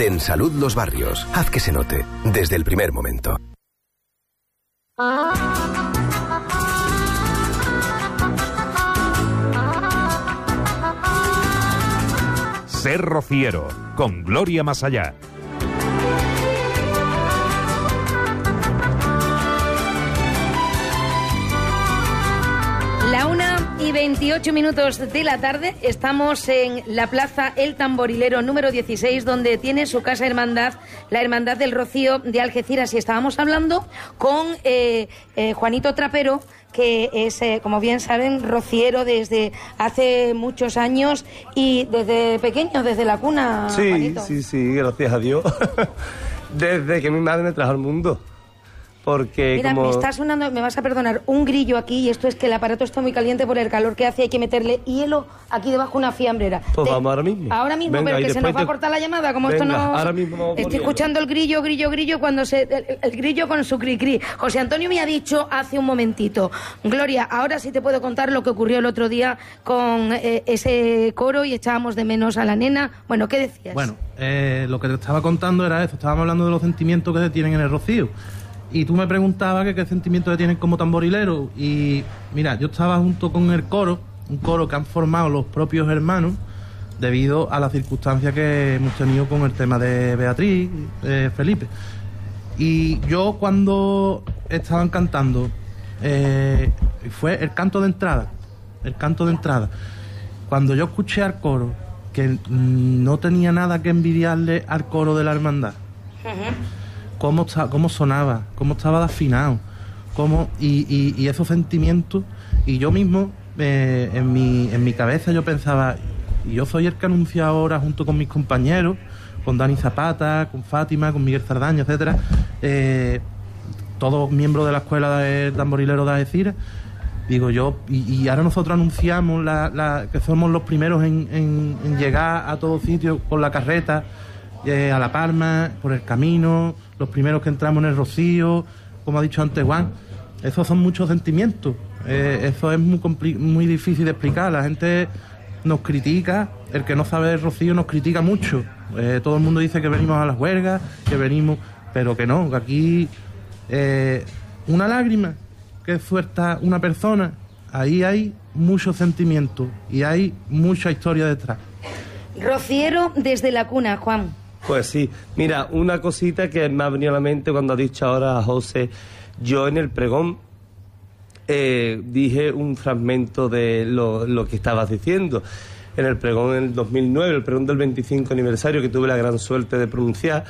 Densalud Los Barrios. Haz que se note desde el primer momento. Ser rociero, con Gloria Masallá. La 1:28 de la tarde, estamos en la Plaza El Tamborilero número 16, donde tiene su casa hermandad, la Hermandad del Rocío de Algeciras, y estábamos hablando con Juanito Trapero, que es, como bien saben, rociero desde hace muchos años y desde pequeño, desde la cuna, sí, Juanito. Sí, gracias a Dios. Desde que mi madre me trajo al mundo. Porque mira, como... me está sonando, me vas a perdonar, un grillo aquí, y esto es que el aparato está muy caliente por el calor que hace, hay que meterle hielo aquí debajo una fiambrera. Pues vamos ahora mismo. Ahora mismo, venga, pero que se nos va a cortar la llamada, como venga, esto no... ahora mismo vamos. Estoy escuchando el grillo, cuando el grillo con su cri-cri. José Antonio me ha dicho hace un momentito, Gloria, ahora sí te puedo contar lo que ocurrió el otro día con ese coro y echábamos de menos a la nena. Bueno, ¿qué decías? Bueno, lo que te estaba contando era eso, estábamos hablando de los sentimientos que se tienen en el Rocío. Y tú me preguntabas que qué sentimientos tienen como tamborilero. Y mira, yo estaba junto con el coro, un coro que han formado los propios hermanos debido a las circunstancias que hemos tenido con el tema de Beatriz, Felipe. Y yo cuando estaban cantando, fue el canto de entrada. Cuando yo escuché al coro, que no tenía nada que envidiarle al coro de la hermandad. Uh-huh. Cómo sonaba, cómo estaba afinado, y esos sentimientos, y yo mismo en mi cabeza yo pensaba, yo soy el que anuncia ahora junto con mis compañeros, con Dani Zapata, con Fátima, con Miguel Zardaña, etcétera, todos miembros de la escuela de tamborilero de Algeciras, digo yo, y ahora nosotros anunciamos que somos los primeros en llegar a todos sitios con la carreta, a La Palma, por el camino, los primeros que entramos en el Rocío, como ha dicho antes Juan. Esos son muchos sentimientos, eso es muy difícil de explicar. La gente nos critica, el que no sabe del Rocío nos critica mucho. Todo el mundo dice que venimos a las huelgas, que venimos, pero que no, que aquí una lágrima que suelta una persona, ahí hay muchos sentimientos y hay mucha historia detrás. Rociero desde la cuna, Juan. Pues sí, mira, una cosita que me ha venido a la mente cuando ha dicho ahora José, yo en el pregón dije un fragmento de lo que estabas diciendo. En el pregón en el 2009, el pregón del 25 aniversario, que tuve la gran suerte de pronunciar,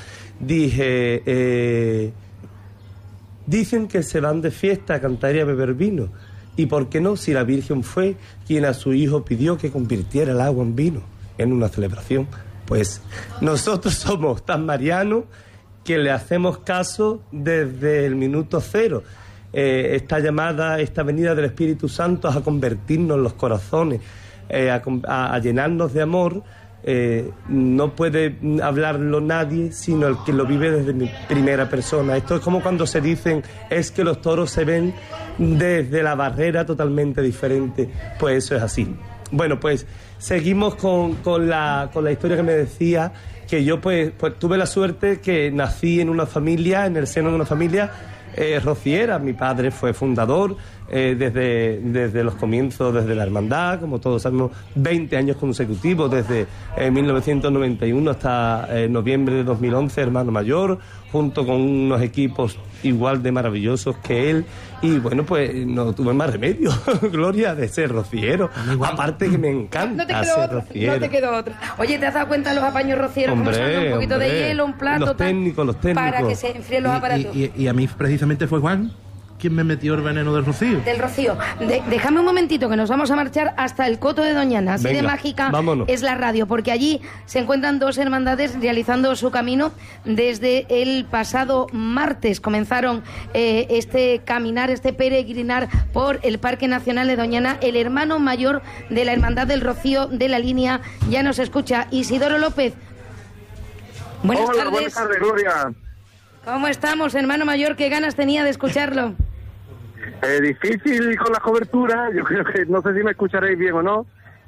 dije, dicen que se van de fiesta a cantar y a beber vino. ¿Y por qué no? Si la Virgen fue quien a su hijo pidió que convirtiera el agua en vino en una celebración. Pues nosotros somos tan marianos que le hacemos caso desde el minuto cero. Esta llamada, esta venida del Espíritu Santo a convertirnos los corazones, a llenarnos de amor, no puede hablarlo nadie sino el que lo vive desde mi primera persona. Esto es como cuando se dicen es que los toros se ven desde la barrera totalmente diferente. Pues eso es así. Bueno, pues seguimos con la historia que me decía, que yo pues tuve la suerte que nací en una familia, en el seno de una familia rociera. Mi padre fue fundador desde los comienzos, desde la hermandad, como todos sabemos, 20 años consecutivos, desde 1991 hasta noviembre de 2011, hermano mayor, junto con unos equipos igual de maravillosos que él, y bueno, pues no tuve más remedio, Gloria, de ser rociero. Aparte que me encanta ser rociero. No te quedó otra. Oye, ¿te has dado cuenta los apaños rocieros? Hombre, como son un poquito de hielo, un plato, los técnicos. Para que se enfríen los aparatos. Y a mí precisamente fue Juan quien me metió el veneno del Rocío. Del Rocío. Déjame un momentito, que nos vamos a marchar hasta el Coto de Doñana. Así de mágica es la radio, porque allí se encuentran dos hermandades realizando su camino desde el pasado martes. Comenzaron este caminar, este peregrinar por el Parque Nacional de Doñana. El hermano mayor de la Hermandad del Rocío de la línea ya nos escucha, Isidoro López. Buenas tardes. Buenas tardes, Gloria. ¿Cómo estamos, hermano mayor? ¿Qué ganas tenía de escucharlo? Difícil con la cobertura, yo creo que no sé si me escucharéis bien o no,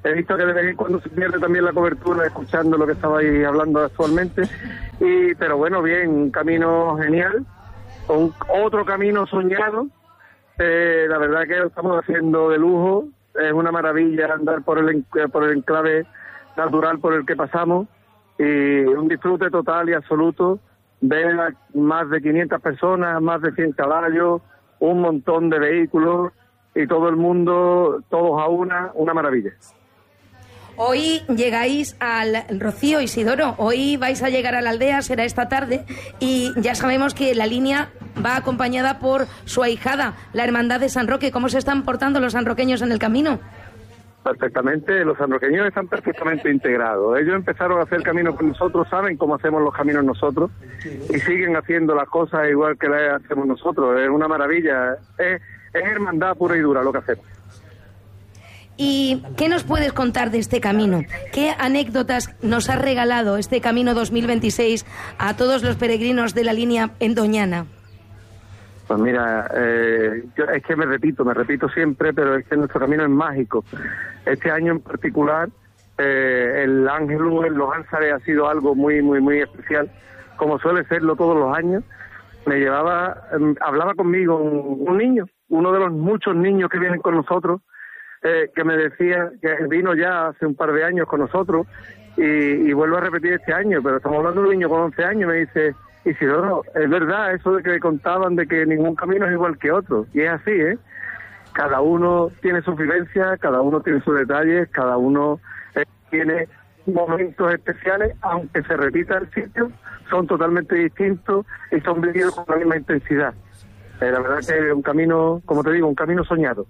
He visto que de vez en cuando se pierde también la cobertura escuchando lo que estabais hablando actualmente. Pero bueno, bien, un camino genial, otro camino soñado. La verdad que lo estamos haciendo de lujo. Es una maravilla andar por el enclave natural por el que pasamos, y un disfrute total y absoluto. Ver a más de 500 personas, más de 100 caballos, un montón de vehículos y todo el mundo, todos a una maravilla. Hoy llegáis al Rocío, Isidoro, hoy vais a llegar a la aldea, será esta tarde, y ya sabemos que la línea va acompañada por su ahijada, la Hermandad de San Roque. ¿Cómo se están portando los sanroqueños en el camino? Perfectamente, los sanroqueños están perfectamente integrados. Ellos empezaron a hacer camino con nosotros, saben cómo hacemos los caminos nosotros, y siguen haciendo las cosas igual que las hacemos nosotros. Es una maravilla, es hermandad pura y dura lo que hacemos. ¿Y qué nos puedes contar de este camino? ¿Qué anécdotas nos ha regalado este camino 2026 a todos los peregrinos de la línea en Doñana? Pues mira, yo es que me repito siempre, pero es que nuestro camino es mágico. Este año en particular, el Ángelus en los Ánsares ha sido algo muy, muy, muy especial, como suele serlo todos los años. Hablaba conmigo un niño, uno de los muchos niños que vienen con nosotros, que me decía que vino ya hace un par de años con nosotros y vuelvo a repetir este año, pero estamos hablando de un niño con 11 años, me dice: Isidoro, es verdad eso de que contaban de que ningún camino es igual que otro, y es así, cada uno tiene su vivencia, cada uno tiene sus detalles, cada uno tiene momentos especiales, aunque se repita el sitio, son totalmente distintos y son vividos con la misma intensidad. La verdad que es un camino, como te digo, un camino soñado.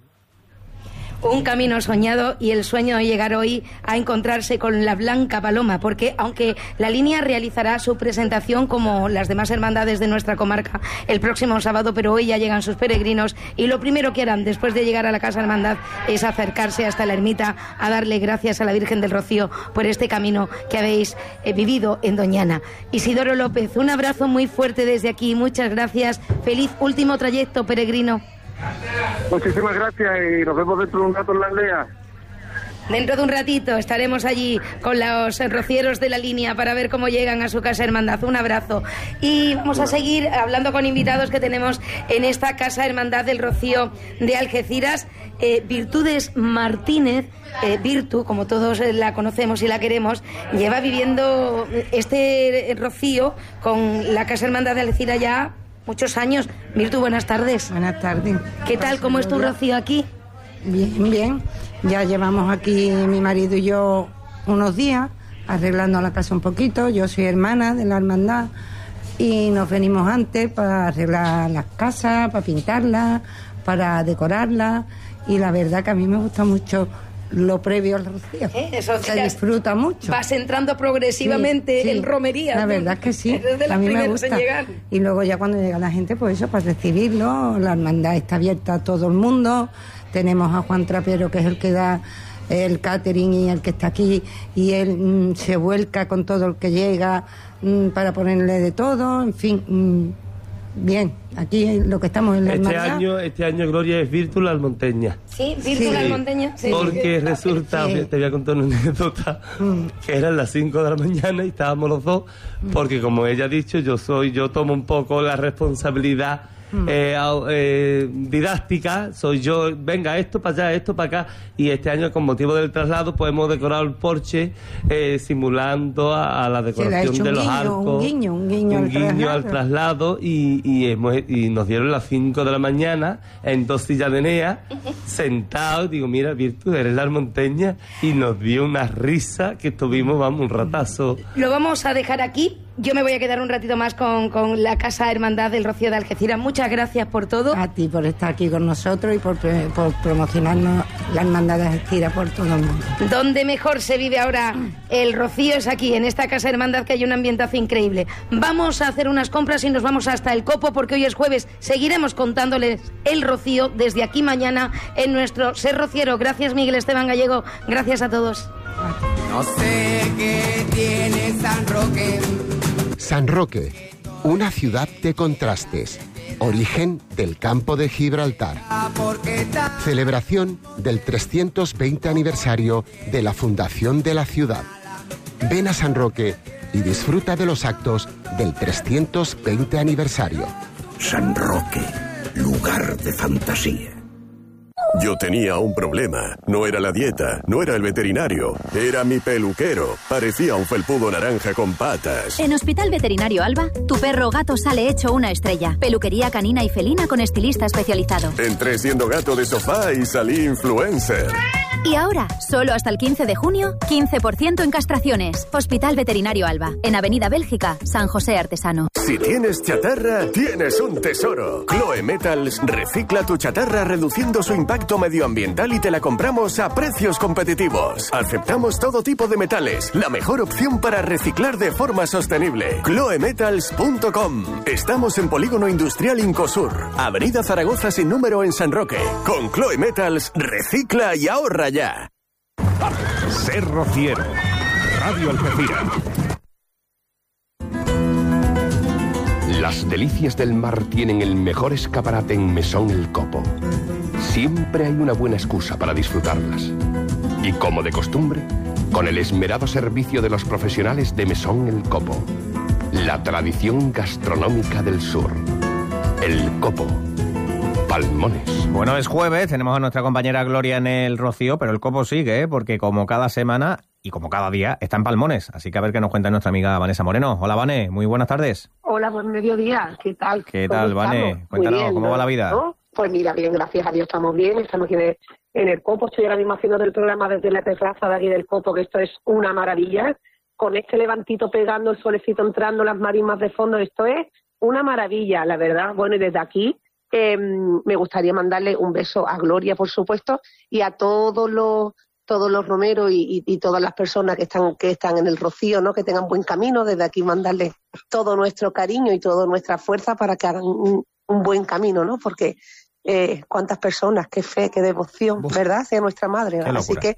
Un camino soñado, y el sueño de llegar hoy a encontrarse con la Blanca Paloma, porque aunque la línea realizará su presentación como las demás hermandades de nuestra comarca el próximo sábado, pero hoy ya llegan sus peregrinos y lo primero que harán después de llegar a la Casa Hermandad es acercarse hasta la ermita a darle gracias a la Virgen del Rocío por este camino que habéis vivido en Doñana. Isidoro López, un abrazo muy fuerte desde aquí, muchas gracias, feliz último trayecto, peregrino. Muchísimas gracias y nos vemos dentro de un rato en la aldea. Dentro de un ratito estaremos allí con los rocieros de la línea para ver cómo llegan a su Casa Hermandad. Un abrazo. Y vamos a seguir hablando con invitados que tenemos en esta Casa Hermandad del Rocío de Algeciras. Virtudes Martínez, Virtu, como todos la conocemos y la queremos, lleva viviendo este rocío con la Casa Hermandad de Algeciras ya muchos años. Virtu, buenas tardes. Buenas tardes. ¿Qué tal? ¿Cómo es tu rocío aquí? Bien, bien. Ya llevamos aquí mi marido y yo unos días arreglando la casa un poquito. Yo soy hermana de la hermandad y nos venimos antes para arreglar las casas, para pintarlas, para decorarlas, y la verdad que a mí me gusta mucho lo previo al rocío. Eso se disfruta mucho. Vas entrando progresivamente en romería. La verdad es que sí. A mí me gusta. Y luego ya cuando llega la gente, pues eso, para recibirlo. La hermandad está abierta a todo el mundo. Tenemos a Juan Trapero, que es el que da el catering y el que está aquí, y él se vuelca con todo el que llega para ponerle de todo, en fin. Bien, aquí lo que estamos en la hermandad. Este año Gloria es Virtu la Almonteña. Sí, Virtu la Almonteña. Sí. Porque resulta, te voy a contar una anécdota, que eran las 5 de la mañana y estábamos los dos, porque como ella ha dicho, yo tomo un poco la responsabilidad didáctica, soy yo, venga, esto para allá, esto para acá, y este año con motivo del traslado pues hemos decorado el porche simulando a la decoración de los arcos, un guiño al traslado, y nos dieron las 5 de la mañana en 2 sillas de Enea, sentados, digo, mira, Virtu, eres la Almonteña, y nos dio una risa que estuvimos, un ratazo. Lo vamos a dejar aquí. Yo me voy a quedar un ratito más con la Casa Hermandad del Rocío de Algeciras. Muchas gracias por todo. A ti por estar aquí con nosotros y por promocionarnos la Hermandad de Algeciras por todo el mundo. Donde mejor se vive ahora el Rocío es aquí, en esta Casa Hermandad, que hay un ambientazo increíble. Vamos a hacer unas compras y nos vamos hasta el Copo, porque hoy es jueves. Seguiremos contándoles el Rocío desde aquí mañana en nuestro Ser Rociero. Gracias, Miguel Esteban Gallego. Gracias a todos. No sé qué tiene San Roque. San Roque, una ciudad de contrastes. Origen del campo de Gibraltar. Celebración del 320 aniversario de la fundación de la ciudad. Ven a San Roque y disfruta de los actos del 320 aniversario. San Roque, lugar de fantasía. Yo tenía un problema. No era la dieta, no era el veterinario, era mi peluquero. Parecía un felpudo naranja con patas. En Hospital Veterinario Alba, tu perro o gato sale hecho una estrella. Peluquería canina y felina con estilista especializado. Entré siendo gato de sofá y salí influencer. Y ahora, solo hasta el 15 de junio, 15% en castraciones. Hospital Veterinario Alba, en Avenida Bélgica, San José Artesano. Si tienes chatarra, tienes un tesoro. Chloe Metals recicla tu chatarra reduciendo su impacto medioambiental y te la compramos a precios competitivos. Aceptamos todo tipo de metales, la mejor opción para reciclar de forma sostenible. Chloemetals.com. Estamos en Polígono Industrial Incosur, Avenida Zaragoza sin número en San Roque. Con Chloe Metals, recicla y ahorra ya. Ser Rociero, Radio Algeciras. Las delicias del mar tienen el mejor escaparate en Mesón El Copo. Siempre hay una buena excusa para disfrutarlas. Y como de costumbre, con el esmerado servicio de los profesionales de Mesón El Copo. La tradición gastronómica del sur. El Copo. Palmones. Bueno, es jueves, tenemos a nuestra compañera Gloria en el Rocío, pero el Copo sigue, ¿eh? Porque como cada semana y como cada día está en Palmones. Así que a ver qué nos cuenta nuestra amiga Vanessa Moreno. Hola, Vane, muy buenas tardes. Hola, buen mediodía. ¿Qué tal? ¿Qué tal, Vane? Cuéntanos, bien, ¿cómo va la vida? ¿no? Pues mira, bien, gracias a Dios estamos bien. Estamos aquí en el Copo. Estoy ahora mismo haciendo el programa desde la terraza de aquí del Copo, que esto es una maravilla. Con este levantito pegando, el solecito entrando, las marismas de fondo, esto es una maravilla, la verdad. Bueno, y desde aquí me gustaría mandarle un beso a Gloria, por supuesto, y a todos los romeros y todas las personas que están en el Rocío, ¿no? Que tengan buen camino. Desde aquí mandarles todo nuestro cariño y toda nuestra fuerza para que hagan un buen camino, ¿no? Porque cuántas personas, qué fe, qué devoción, ¿verdad? Hacia nuestra madre. Así que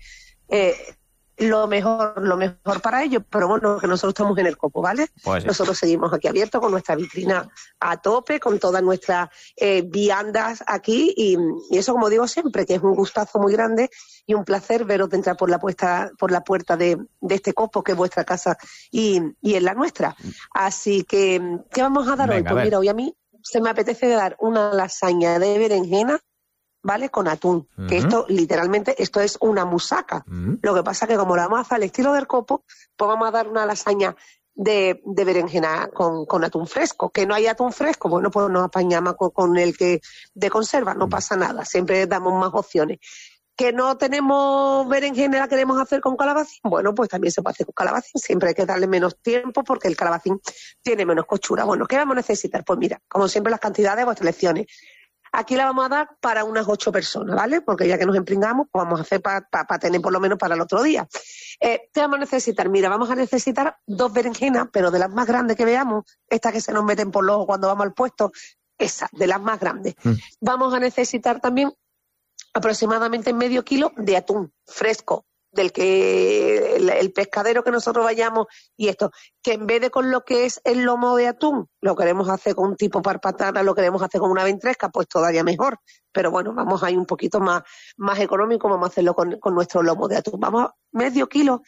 lo mejor para ellos, pero bueno, que nosotros estamos en el Copo, ¿vale? Pues sí. Nosotros seguimos aquí abiertos con nuestra vitrina a tope, con todas nuestras viandas aquí y eso, como digo siempre, que es un gustazo muy grande y un placer veros de entrar por la puerta de este Copo, que es vuestra casa y es la nuestra. Así que, ¿qué vamos a dar hoy? Pues mira, hoy a mí se me apetece dar una lasaña de berenjena, ¿vale? Con atún. Que esto, literalmente, esto es una musaca. Lo que pasa que como la vamos a hacer al estilo del Copo, pues vamos a dar una lasaña de berenjena con atún fresco. Que no hay atún fresco, bueno, pues nos apañamos con el que de conserva, no pasa nada. Siempre damos más opciones. Que no tenemos berenjena, la queremos hacer con calabacín, bueno, pues también se puede hacer con calabacín. Siempre hay que darle menos tiempo porque el calabacín tiene menos costura. Bueno, ¿qué vamos a necesitar? Pues mira, como siempre, las cantidades, vuestras elecciones. Aquí la vamos a dar para unas 8 personas, ¿vale? Porque ya que nos empringamos, pues vamos a hacer para tener por lo menos para el otro día. ¿Qué vamos a necesitar? Mira, vamos a necesitar 2 berenjenas, pero de las más grandes que veamos, estas que se nos meten por los ojos cuando vamos al puesto, esas, de las más grandes. Vamos a necesitar también aproximadamente medio kilo de atún fresco, del que el pescadero que nosotros vayamos y esto, que en vez de con lo que es el lomo de atún, lo queremos hacer con un tipo parpatana, lo queremos hacer con una ventresca, pues todavía mejor. Pero bueno, vamos a ir un poquito más económico, vamos a hacerlo con nuestro lomo de atún. Vamos, medio kilo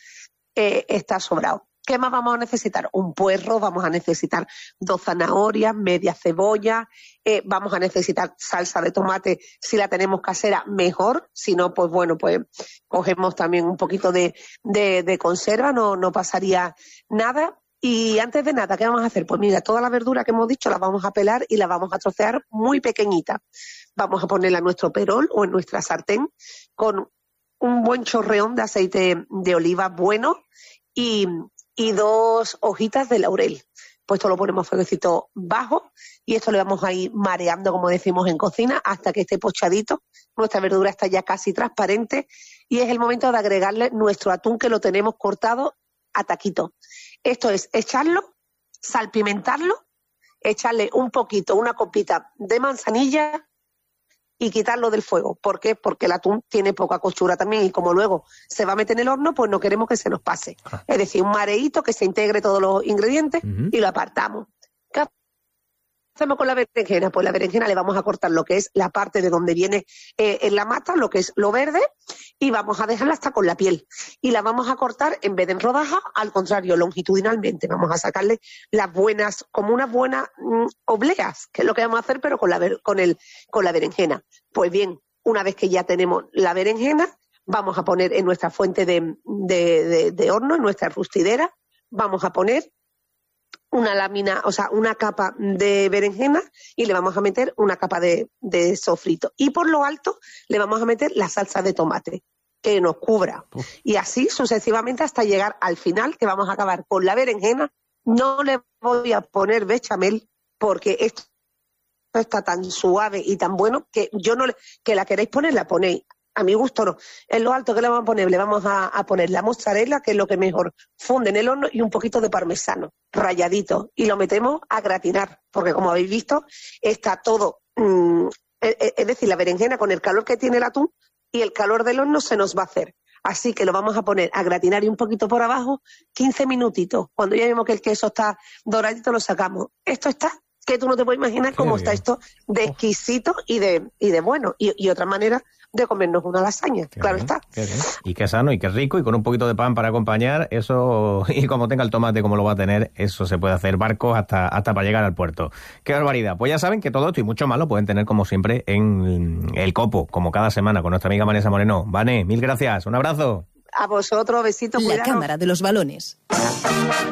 está sobrado. ¿Qué más vamos a necesitar? Un puerro, vamos a necesitar 2 zanahorias, media cebolla, vamos a necesitar salsa de tomate, si la tenemos casera, mejor, si no, pues bueno, pues cogemos también un poquito de conserva, no pasaría nada. Y antes de nada, ¿qué vamos a hacer? Pues mira, toda la verdura que hemos dicho la vamos a pelar y la vamos a trocear muy pequeñita. Vamos a ponerla en nuestro perol o en nuestra sartén con un buen chorreón de aceite de oliva bueno y 2 hojitas de laurel. Pues esto lo ponemos a fueguecito bajo y esto le vamos a ir mareando, como decimos en cocina, hasta que esté pochadito. Nuestra verdura está ya casi transparente y es el momento de agregarle nuestro atún, que lo tenemos cortado a taquitos. Esto es echarlo, salpimentarlo, echarle un poquito, una copita de manzanilla y quitarlo del fuego. ¿Por qué? Porque el atún tiene poca costura también y como luego se va a meter en el horno, pues no queremos que se nos pase. Es decir, un mareíto que se integre todos los ingredientes y lo apartamos. ¿Qué hacemos con la berenjena? Pues la berenjena le vamos a cortar lo que es la parte de donde viene en la mata, lo que es lo verde, y vamos a dejarla hasta con la piel. Y la vamos a cortar, en vez de en rodajas, al contrario, longitudinalmente. Vamos a sacarle las buenas, como unas buenas obleas, que es lo que vamos a hacer, pero con la berenjena. Pues bien, una vez que ya tenemos la berenjena, vamos a poner en nuestra fuente de horno, en nuestra rustidera, vamos a poner una lámina, o sea, una capa de berenjena y le vamos a meter una capa de sofrito. Y por lo alto le vamos a meter la salsa de tomate que nos cubra. Y así sucesivamente hasta llegar al final, que vamos a acabar con la berenjena. No le voy a poner bechamel porque esto está tan suave y tan bueno que que la queréis poner, la ponéis. A mi gusto no. En lo alto que le vamos a poner, le vamos a poner la mozzarella, que es lo que mejor funde en el horno, y un poquito de parmesano ralladito. Y lo metemos a gratinar, porque como habéis visto, está todo, es decir, la berenjena con el calor que tiene el atún y el calor del horno se nos va a hacer. Así que lo vamos a poner a gratinar y un poquito por abajo, 15 minutitos. Cuando ya vemos que el queso está doradito, lo sacamos. Esto está, que tú no te puedes imaginar cómo está esto de exquisito y de bueno. Y otra manera de comernos una lasaña, claro está. Y qué sano y qué rico, y con un poquito de pan para acompañar, eso, y como tenga el tomate como lo va a tener, eso se puede hacer barcos hasta para llegar al puerto. ¡Qué barbaridad! Pues ya saben que todo esto y mucho más lo pueden tener como siempre en El Copo, como cada semana con nuestra amiga Vanessa Moreno. Vane, mil gracias, un abrazo. A vosotros, besitos, La Cámara de los Balones.